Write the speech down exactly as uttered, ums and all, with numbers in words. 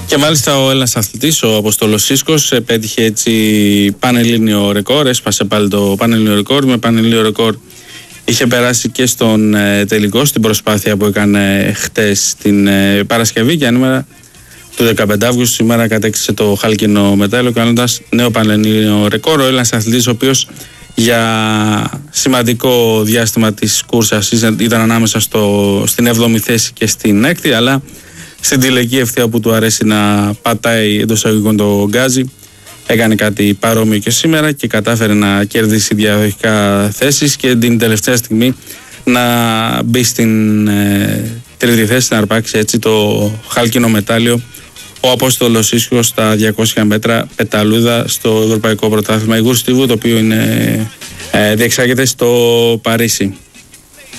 Και μάλιστα ο Έλληνας αθλητής, ο Αποστόλος Σίσκος, πέτυχε έτσι πανελλήνιο ρεκόρ, έσπασε πάλι το πανελλήνιο ρεκόρ. Με πανελλήνιο ρεκόρ είχε περάσει και στον ε, τελικό, στην προσπάθεια που έκανε χτες την ε, Παρασκευή, και ανήμερα του δεκαπέντε Αυγούστου σήμερα κατέκτησε το χάλκινο μετάλλιο, κάνοντας νέο πανελλήνιο ρεκόρ. Ο Έλληνας αθλητής, ο οποίος για σημαντικό διάστημα της κούρσας ήταν ανάμεσα στο, στην έβδομη θέση και στην έκτη, αλλά στην τηλεκή ευθεία που του αρέσει να πατάει εντός εισαγωγικών το γκάζι, έκανε κάτι παρόμοιο και σήμερα και κατάφερε να κερδίσει διαδοχικά θέσεις και την τελευταία στιγμή να μπει στην ε, τρίτη θέση, να αρπάξει έτσι το χάλκινο μετάλλιο ο Απόστολος Σίσκος στα διακόσια μέτρα πεταλούδα στο Ευρωπαϊκό Πρωτάθλημα Υγούρου Στίβου, το οποίο είναι, ε, διεξάγεται στο Παρίσι.